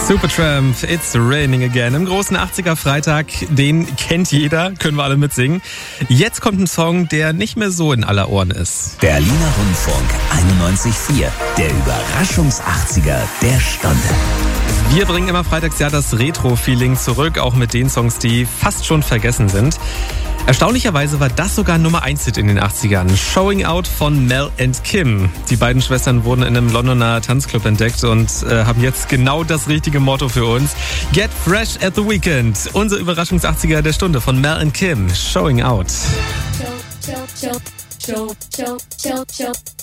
Supertramp, It's Raining Again. Im großen 80er-Freitag, den kennt jeder, können wir alle mitsingen. Jetzt kommt ein Song, der nicht mehr so in aller Ohren ist. Berliner Rundfunk 91.4, der Überraschungs-80er der Stunde. Wir bringen immer freitags ja das Retro-Feeling zurück, auch mit den Songs, die fast schon vergessen sind. Erstaunlicherweise war das sogar Nummer 1-Hit in den 80ern. Showing Out von Mel and Kim. Die beiden Schwestern wurden in einem Londoner Tanzclub entdeckt und haben jetzt genau das richtige Motto für uns. Get fresh at the weekend. Unser Überraschungs-80er der Stunde von Mel and Kim. Showing Out.